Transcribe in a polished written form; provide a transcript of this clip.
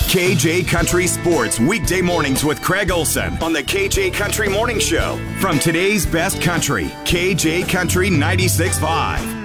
KJ Country Sports, weekday mornings with Craig Olson on the KJ Country Morning Show. From today's best country, KJ Country 96.5.